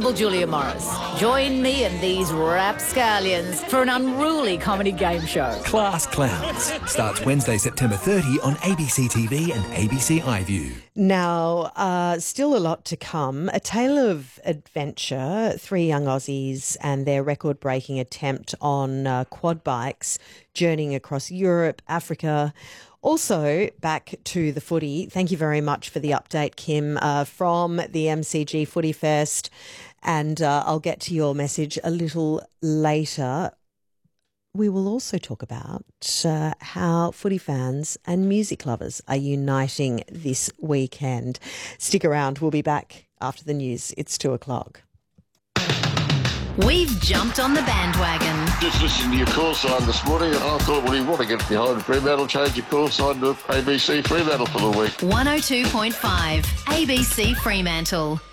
irresistible Julia Morris. Join me and these rapscallions for an unruly comedy game show. Class Clowns starts Wednesday, September 30 on ABC TV and ABC iView. Now, still a lot to come. A tale of adventure, 3 young Aussies and their record-breaking attempt on quad bikes, journeying across Europe, Africa. Also, back to the footy. Thank you very much for the update, Kim, from the MCG Footy Fest. And I'll get to your message a little later. We will also talk about how footy fans and music lovers are uniting this weekend. Stick around. We'll be back after the news. It's 2:00. We've jumped on the bandwagon. Just listening to your call sign this morning, and I thought, well, you want to get behind Fremantle, change your call sign to ABC Fremantle for the week. 102.5 ABC Fremantle.